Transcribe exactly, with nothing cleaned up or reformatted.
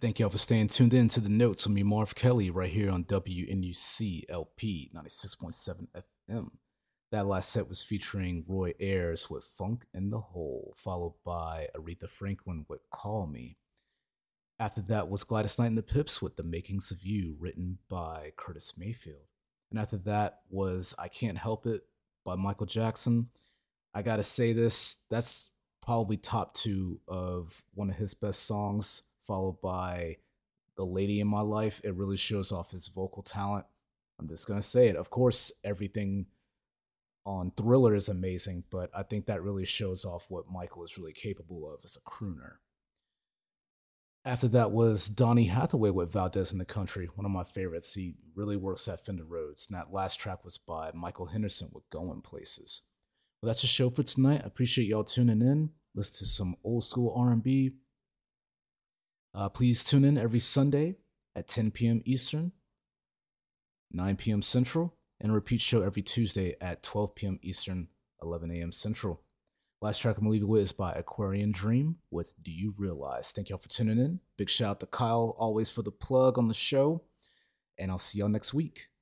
Thank y'all for staying tuned in to the notes with me, Marv Kelly, right here on W N U C L P ninety-six point seven F M. That last set was featuring Roy Ayers with Funk in the Hole, followed by Aretha Franklin with Call Me. After that was Gladys Knight and the Pips with The Makings of You, written by Curtis Mayfield. And after that was I Can't Help It by Michael Jackson. I gotta say this, that's probably top two of one of his best songs, followed by The Lady in My Life. It really shows off his vocal talent. I'm just gonna say it. Of course, everything on Thriller is amazing, but I think that really shows off what Michael is really capable of as a crooner. After that was Donny Hathaway with Valdez in the Country, one of my favorites. He really works at Fender Rhodes. And that last track was by Michael Henderson with Going Places. Well, that's the show for tonight. I appreciate y'all tuning in. Listen to some old school R and B. Uh, please tune in every Sunday at ten p.m. Eastern, nine p.m. Central, and a repeat show every Tuesday at twelve p.m. Eastern, eleven a.m. Central. Last track I'm going to leave you with is by Aquarian Dream with Do You Realize? Thank y'all for tuning in. Big shout out to Kyle, always for the plug on the show. And I'll see y'all next week.